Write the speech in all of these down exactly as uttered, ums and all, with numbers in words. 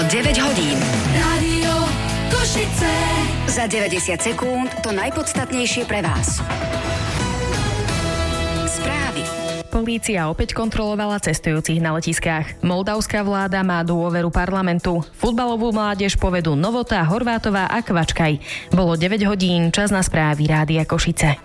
deväť hodín. Rádio Košice. Za deväťdesiat sekúnd to najpodstatnejšie pre vás. Správy. Polícia opäť kontrolovala cestujúcich na letiskách. Moldavská vláda má dôveru parlamentu. Futbalovú mládež povedú Novota, Horvátová a Kvačkaj. Bolo deväť hodín, čas na správy Rádia Košice.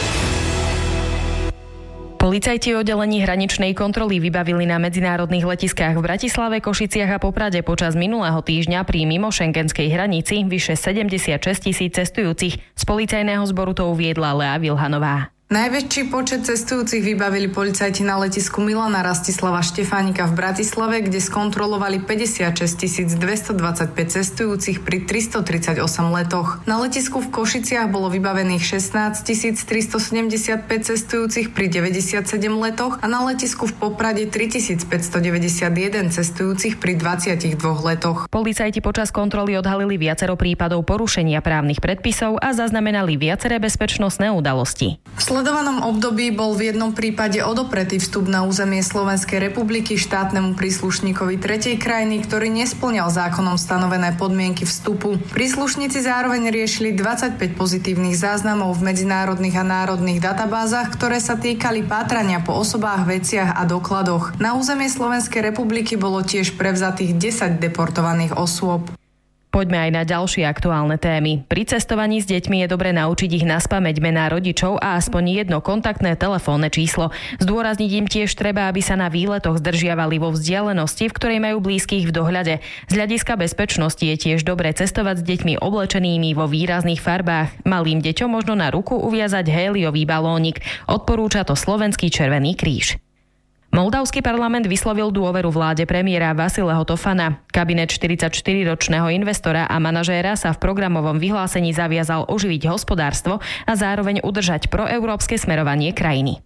Policajti oddelení hraničnej kontroly vybavili na medzinárodných letiskách v Bratislave, Košiciach a Poprade počas minulého týždňa pri mimošengenskej hranici vyše sedemdesiatšesť tisíc cestujúcich. Z policajného zboru to uviedla Lea Vilhanová. Najväčší počet cestujúcich vybavili policajti na letisku Milana Rastislava Štefánika v Bratislave, kde skontrolovali päťdesiatšesť tisíc dvestodvadsaťpäť cestujúcich pri tristotridsaťosem letoch. Na letisku v Košiciach bolo vybavených šestnásť tisíc tristosedemdesiatpäť cestujúcich pri deväťdesiatsedem letoch a na letisku v Poprade tri tisíc päťstodeväťdesiatjeden cestujúcich pri dvadsiatich dvoch letoch. Policajti počas kontroly odhalili viacero prípadov porušenia právnych predpisov a zaznamenali viaceré bezpečnostné udalosti. V sledovanom období bol v jednom prípade odopretý vstup na územie Slovenskej republiky štátnemu príslušníkovi tretej krajiny, ktorý nespĺňal zákonom stanovené podmienky vstupu. Príslušníci zároveň riešili dvadsaťpäť pozitívnych záznamov v medzinárodných a národných databázach, ktoré sa týkali pátrania po osobách, veciach a dokladoch. Na územie Slovenskej republiky bolo tiež prevzatých desať deportovaných osôb. Poďme aj na ďalšie aktuálne témy. Pri cestovaní s deťmi je dobre naučiť ich naspamäť mená rodičov a aspoň jedno kontaktné telefónne číslo. Zdôrazniť im tiež treba, aby sa na výletoch zdržiavali vo vzdialenosti, v ktorej majú blízkych v dohľade. Z hľadiska bezpečnosti je tiež dobre cestovať s deťmi oblečenými vo výrazných farbách. Malým deťom možno na ruku uviazať héliový balónik. Odporúča to Slovenský Červený kríž. Moldavský parlament vyslovil dôveru vláde premiéra Vasileho Tofana. Kabinet štyridsaťštyriročného investora a manažéra sa v programovom vyhlásení zaviazal oživiť hospodárstvo a zároveň udržať proeurópske smerovanie krajiny.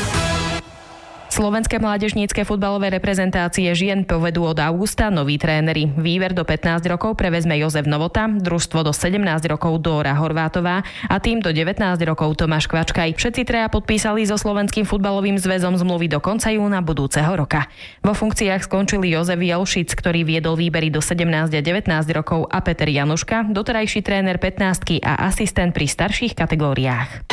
Slovenské mládežnícke futbalové reprezentácie žien povedú od augusta noví tréneri. Výber do pätnásť rokov prevezme Jozef Novota, družstvo do sedemnásť rokov Dóra Horvátová a tým do devätnásť rokov Tomáš Kvačkaj. Všetci traja podpísali so Slovenským futbalovým zväzom zmluvy do konca júna budúceho roka. Vo funkciách skončili Jozef Jelšic, ktorý viedol výbery do sedemnásť a devätnásť rokov, a Peter Januška, doterajší tréner pätnástky a asistent pri starších kategóriách.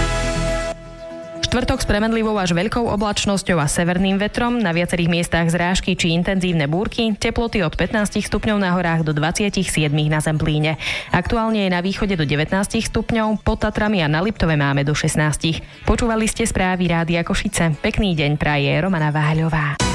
Štvrtok s premenlivou až veľkou oblačnosťou a severným vetrom, na viacerých miestach zrážky či intenzívne búrky, teploty od pätnásť stupňov na horách do dvadsaťsedem na Zemplíne. Aktuálne je na východe do devätnásť stupňov, pod Tatrami a na Liptove máme do šestnásť. Počúvali ste správy Rádia Košice. Pekný deň praje Romana Váľová.